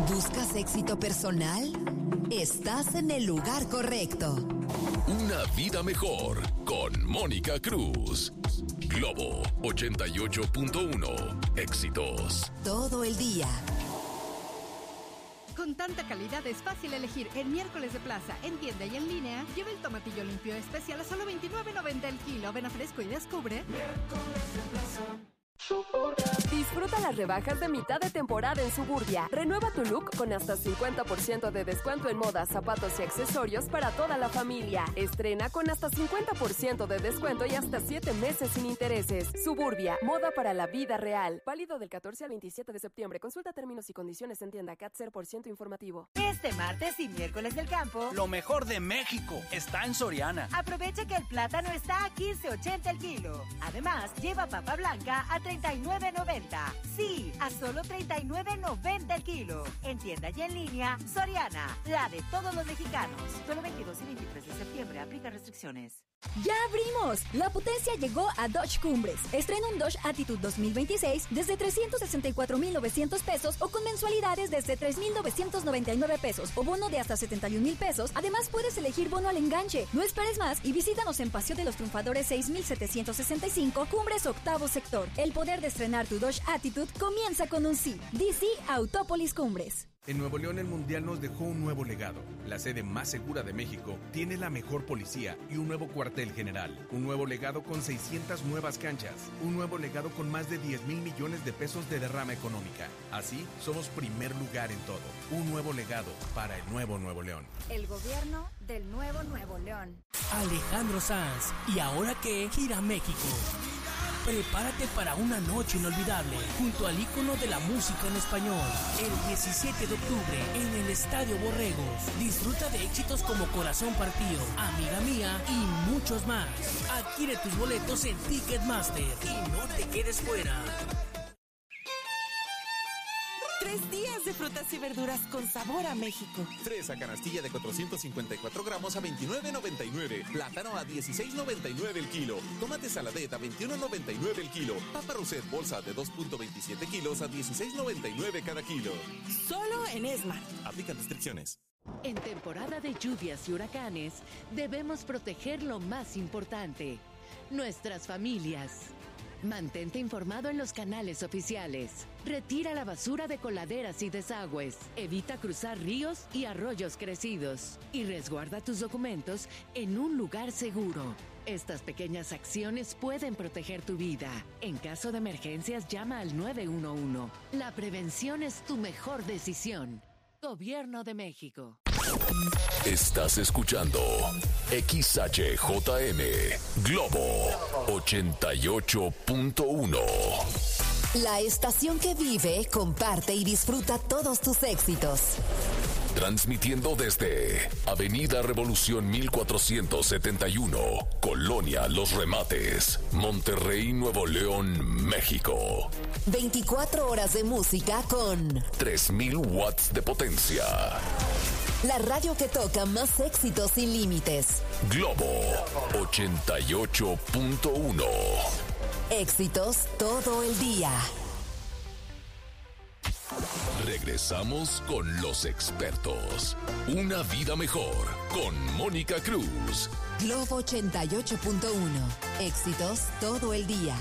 ¿Buscas éxito personal? Estás en el lugar correcto. Una vida mejor con Mónica Cruz. Globo 88.1. Éxitos Todo el día. Con tanta calidad es fácil elegir en Miércoles de Plaza, en tienda y en línea. Lleva el tomatillo limpio especial a solo $29.90 el kilo. Ven a Fresco y descubre Miércoles de Plaza. Disfruta las rebajas de mitad de temporada en Suburbia. Renueva tu look con hasta 50% de descuento en moda, zapatos y accesorios para toda la familia. Estrena con hasta 50% de descuento y hasta 7 meses sin intereses. Suburbia, moda para la vida real. Válido del 14 al 27 de septiembre. Consulta términos y condiciones en tienda CAT 0% informativo. Este martes y miércoles del campo, lo mejor de México está en Soriana. Aprovecha que el plátano está a $15.80 el kilo. Además, lleva papa blanca a $39.90. Sí, a solo $39.90 el kilo. En tienda y en línea, Soriana, la de todos los mexicanos. Solo 22 y 23 de septiembre. Aplica restricciones. ¡Ya abrimos! La potencia llegó a Dodge Cumbres. Estrena un Dodge Attitude 2026 desde $364,900 pesos o con mensualidades desde $3,999 pesos o bono de hasta $71,000 pesos. Además, puedes elegir bono al enganche. No esperes más y visítanos en Paseo de los Triunfadores 6765, Cumbres, octavo sector. El poder de estrenar tu Dodge Attitude comienza con un sí. DC Autópolis Cumbres. En Nuevo León el Mundial nos dejó un nuevo legado. La sede más segura de México tiene la mejor policía y un nuevo cuartel general. Un nuevo legado con 600 nuevas canchas. Un nuevo legado con más de 10,000 millones de pesos de derrama económica. Así, somos primer lugar en todo. Un nuevo legado para el nuevo Nuevo León. El gobierno del nuevo Nuevo León. Alejandro Sanz. ¿Y ahora qué? Gira México. Prepárate para una noche inolvidable junto al ícono de la música en español. El 17 de octubre en el Estadio Borregos. Disfruta de éxitos como Corazón Partido, Amiga Mía y muchos más. Adquiere tus boletos en Ticketmaster y no te quedes fuera. 3 días de frutas y verduras con sabor a México. Fresa canastilla de 454 gramos a $29.99. Plátano a $16.99 el kilo. Tomate saladeta a $21.99 el kilo. Papa Roset bolsa de 2.27 kilos a $16.99 cada kilo. Solo en Esmart. Aplican restricciones. En temporada de lluvias y huracanes, debemos proteger lo más importante: nuestras familias. Mantente informado en los canales oficiales. Retira la basura de coladeras y desagües. Evita cruzar ríos y arroyos crecidos. Y resguarda tus documentos en un lugar seguro. Estas pequeñas acciones pueden proteger tu vida. En caso de emergencias, llama al 911. La prevención es tu mejor decisión. Gobierno de México. Estás escuchando XHJM Globo 88.1. La estación que vive, comparte y disfruta todos tus éxitos. Transmitiendo desde Avenida Revolución 1471, Colonia Los Remates, Monterrey, Nuevo León, México. 24 horas de música con 3,000 watts de potencia. La radio que toca más éxitos sin límites. Globo 88.1. Éxitos todo el día. Regresamos con los expertos. Una vida mejor con Mónica Cruz. Globo 88.1. Éxitos todo el día.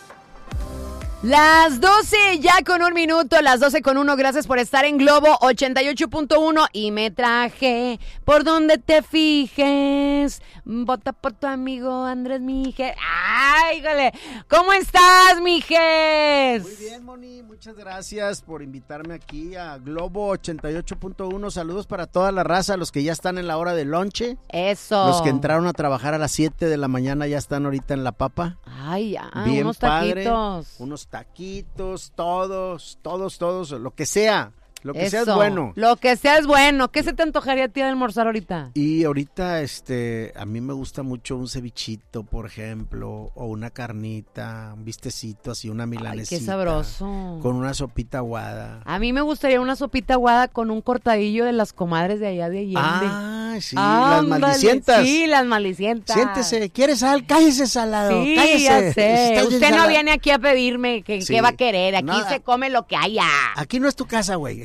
Las 12 ya con 1 minuto, las 12 con 1, gracias por estar en Globo 88.1 y me traje por donde te fijes, vota por tu amigo Andrés Mijes. ¡Ay, híjole! ¿Cómo estás, Mijes? Muy bien, Moni, muchas gracias por invitarme aquí a Globo 88.1, saludos para toda la raza, los que ya están en la hora de lonche. Eso. Los que entraron a trabajar a las 7 de la mañana ya están ahorita en la papa. Ay, ya, bien unos padre, taquitos. unos taquitos, todos, lo que sea. Lo que sea es Eso, bueno. Lo que sea es bueno. ¿Qué se te antojaría a ti de almorzar ahorita? Y ahorita, a mí me gusta mucho un cevichito, por ejemplo, o una carnita, un bistecito, así, una milanesita. Ay, qué sabroso. Con una sopita aguada. A mí me gustaría una sopita aguada con un cortadillo de las comadres de allá de Allende. Ah, sí, las maldicientas. Sí, las maldicientas. Siéntese, ¿quiere sal? Cállese, salado, sí, cállese. Ya sé. Usted no viene aquí a pedirme qué va a querer. Aquí no, se come lo que haya. Aquí no es tu casa, güey.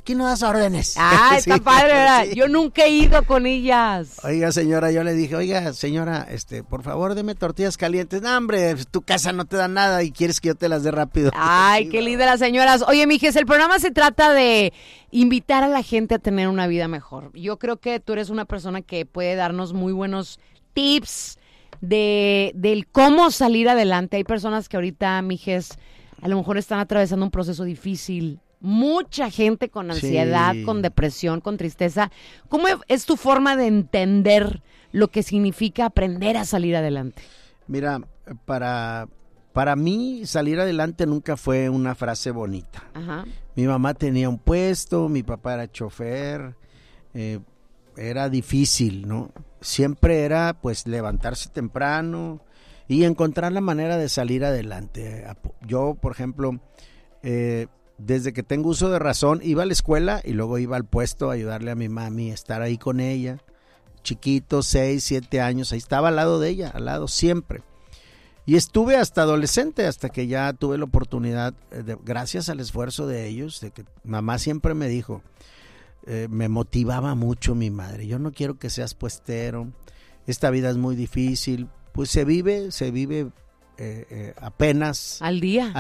aquí no das órdenes. Ah, está Sí, padre, ¿verdad? sí. Yo nunca he ido con ellas. Oiga, señora, yo le dije, oiga, señora, por favor, deme tortillas calientes. No, hombre, tu casa no te da nada y quieres que yo te las dé rápido. Ay, qué linda las señoras. Oye, mijes, el programa se trata de invitar a la gente a tener una vida mejor. Yo creo que tú eres una persona que puede darnos muy buenos tips del cómo salir adelante. Hay personas que ahorita, mijes, a lo mejor están atravesando un proceso difícil. Mucha gente con ansiedad, Sí. con depresión, con tristeza. ¿Cómo es tu forma de entender lo que significa aprender a salir adelante? Mira, para mí salir adelante nunca fue una frase bonita. Ajá. Mi mamá tenía un puesto, mi papá era chofer, era difícil, ¿no? Siempre era pues levantarse temprano y encontrar la manera de salir adelante. Yo, por ejemplo, desde que tengo uso de razón, iba a la escuela y luego iba al puesto a ayudarle a mi mami, estar ahí con ella, chiquito, 6, 7 años, ahí estaba al lado de ella, al lado siempre. Y estuve hasta adolescente, hasta que ya tuve la oportunidad, gracias al esfuerzo de ellos, de que mamá siempre me dijo, me motivaba mucho mi madre, yo no quiero que seas puestero, esta vida es muy difícil, pues se vive apenas al día.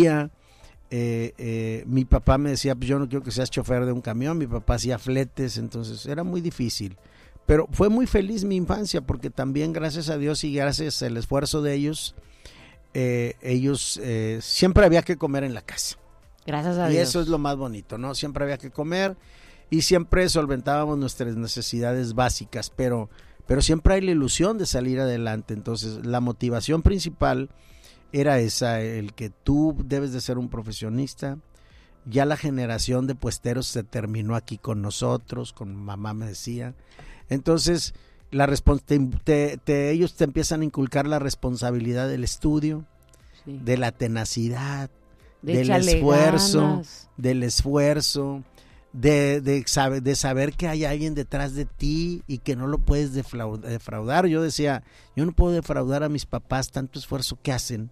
Mi papá me decía, pues yo no quiero que seas chofer de un camión, mi papá hacía fletes, entonces era muy difícil. Pero fue muy feliz mi infancia porque también gracias a Dios y gracias al esfuerzo de ellos, siempre había que comer en la casa. Gracias a y Dios. Y eso es lo más bonito, ¿no? Siempre había que comer y siempre solventábamos nuestras necesidades básicas, pero siempre hay la ilusión de salir adelante. Entonces la motivación principal era esa, el que tú debes de ser un profesionista. Ya la generación de puesteros se terminó aquí con nosotros, con mamá me decía. Entonces ellos te empiezan a inculcar la responsabilidad del estudio, sí, de la tenacidad, del esfuerzo, de saber que hay alguien detrás de ti y que no lo puedes defraudar. Yo decía, yo no puedo defraudar a mis papás, tanto esfuerzo que hacen.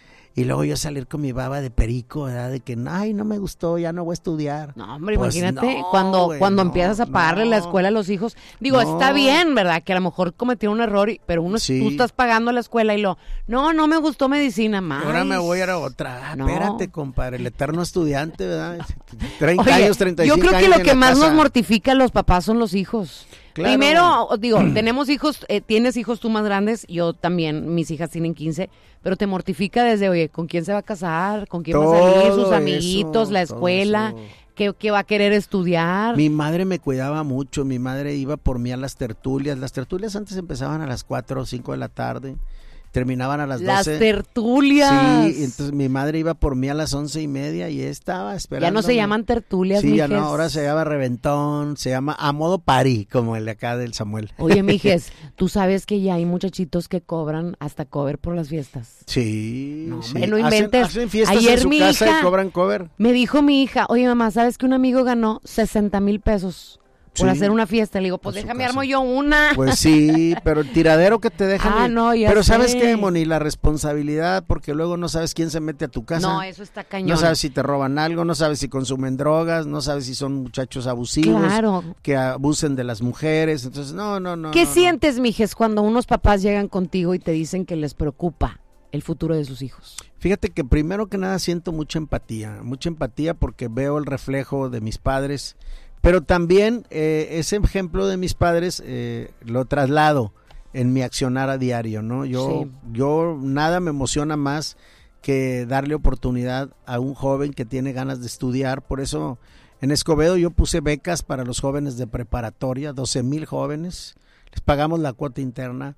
Y luego yo salir con mi baba de perico, ¿verdad? De que, ay, no me gustó, ya no voy a estudiar. No, hombre, pues imagínate, no, cuando empiezas a pagarle la escuela a los hijos. Digo, está bien, ¿verdad? Que a lo mejor cometieron un error, pero tú estás pagando la escuela y no me gustó medicina más. Ahora me voy a ir a otra. No. Espérate, compadre, el eterno estudiante, ¿verdad? 30 Oye, años, 35 años. Yo creo que lo que más nos mortifica a los papás son los hijos. Claro. Primero, digo, tenemos hijos, tienes hijos tú más grandes, yo también, mis hijas tienen 15, pero te mortifica desde, oye, ¿con quién se va a casar? ¿Con quién va a salir? Sus amiguitos, la escuela, ¿qué va a querer estudiar? Mi madre me cuidaba mucho, mi madre iba por mí a las tertulias antes empezaban a las 4 o 5 de la tarde. Terminaban a las 12. Las tertulias. Sí, entonces mi madre iba por mí a las 11:30 y estaba esperando. Ya no se llaman tertulias, sí, mijes. ya no, ahora se llama reventón, se llama a modo party, como el de acá del Samuel. Oye, mijes, ¿tú sabes que ya hay muchachitos que cobran hasta cover por las fiestas? Sí, no, sí. No inventes. Hacen fiestas Ayer en su mi casa hija y cobran cover. Me dijo mi hija, oye mamá, ¿sabes que un amigo ganó 60,000 pesos? Por hacer una fiesta? Le digo, pues déjame armo yo una. Pues sí, pero el tiradero que te dejan. No, ya pero sé. ¿sabes qué, Moni? La responsabilidad, porque luego no sabes quién se mete a tu casa. No, eso está cañón. No sabes si te roban algo, no sabes si consumen drogas, no sabes si son muchachos abusivos. Claro. Que abusen de las mujeres. Entonces, no. ¿Qué sientes, mijes, cuando unos papás llegan contigo y te dicen que les preocupa el futuro de sus hijos? Fíjate que primero que nada siento mucha empatía porque veo el reflejo de mis padres. Pero también ese ejemplo de mis padres lo traslado en mi accionar a diario, ¿no? Yo nada me emociona más que darle oportunidad a un joven que tiene ganas de estudiar. Por eso en Escobedo yo puse becas para los jóvenes de preparatoria, 12,000 jóvenes, les pagamos la cuota interna.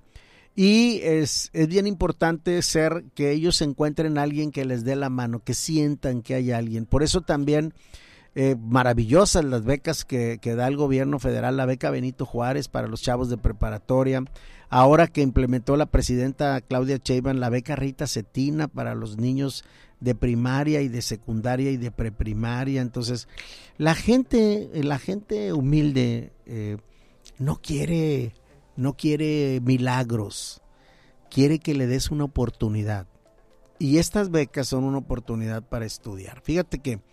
Y es bien importante que ellos encuentren a alguien que les dé la mano, que sientan que hay alguien. Por eso también maravillosas las becas que da el gobierno federal, la beca Benito Juárez para los chavos de preparatoria, ahora que implementó la presidenta Claudia Sheinbaum la beca Rita Cetina para los niños de primaria y de secundaria y de preprimaria. Entonces la gente humilde no quiere milagros, quiere que le des una oportunidad, y estas becas son una oportunidad para estudiar. Fíjate que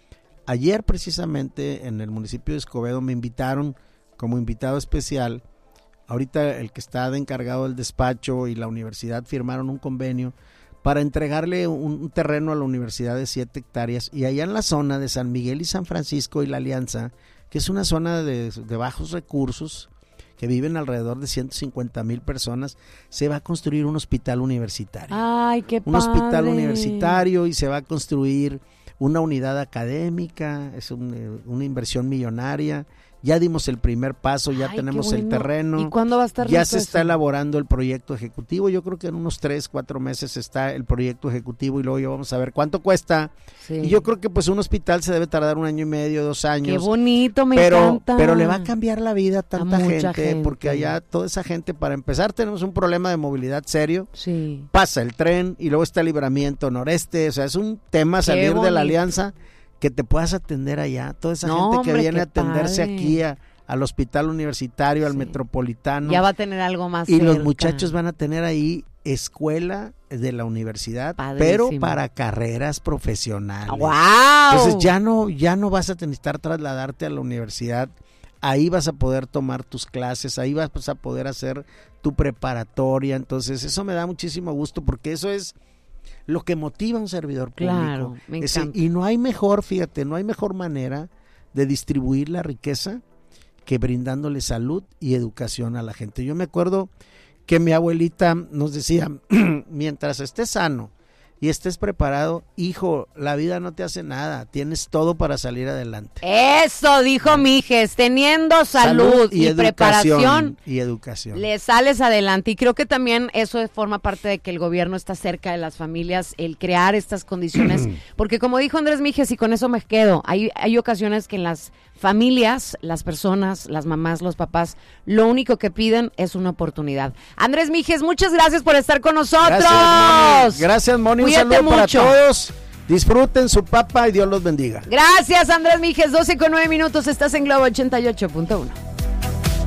Ayer precisamente en el municipio de Escobedo me invitaron como invitado especial. Ahorita el que está de encargado del despacho y la universidad firmaron un convenio para entregarle un terreno a la universidad de 7 hectáreas, y allá en la zona de San Miguel y San Francisco y La Alianza, que es una zona de bajos recursos, que viven alrededor de 150,000 personas, se va a construir un hospital universitario. ¡Ay, qué padre! Un hospital universitario, y se va a construir una unidad académica, es una inversión millonaria. Ya dimos el primer paso, ya tenemos el terreno. ¿Y cuándo va a estar ya listo se está eso? elaborando el proyecto ejecutivo. Yo creo que en unos 3-4 meses está el proyecto ejecutivo, y luego ya vamos a ver cuánto cuesta. Sí. Y yo creo que pues un hospital se debe tardar 1 año y medio, 2 años. ¡Qué bonito! Me encanta. Pero le va a cambiar la vida a tanta mucha gente, porque allá toda esa gente, para empezar, tenemos un problema de movilidad serio. Sí. Pasa el tren y luego está el libramiento noreste, o sea, es un tema salir de la Alianza, que te puedas atender allá. Toda esa gente que viene a atenderse aquí al hospital universitario, al metropolitano. Ya va a tener algo más y cerca. Los muchachos van a tener ahí escuela de la universidad, Padrísimo. pero para carreras profesionales. ¡Wow! Entonces ya no vas a necesitar trasladarte a la universidad. Ahí vas a poder tomar tus clases, ahí vas a poder hacer tu preparatoria. Entonces eso me da muchísimo gusto, porque eso es lo que motiva a un servidor público. Claro, me encanta. Y no hay mejor, fíjate, no hay mejor manera de distribuir la riqueza que brindándole salud y educación a la gente. Yo me acuerdo que mi abuelita nos decía, mientras estés sano y estés preparado, hijo, la vida no te hace nada, tienes todo para salir adelante. Eso dijo Mijes, teniendo salud y preparación y educación, le sales adelante. Y creo que también eso forma parte de que el gobierno está cerca de las familias, el crear estas condiciones, porque como dijo Andrés Mijes, y con eso me quedo, hay ocasiones que en las familias, las personas, las mamás, los papás, lo único que piden es una oportunidad. Andrés Mijes, muchas gracias por estar con nosotros. Gracias, Moni. Un Cuídate saludo mucho. para todos. Disfruten su papa y Dios los bendiga. Gracias, Andrés Mijes. 12:09. Estás en Globo 88.1.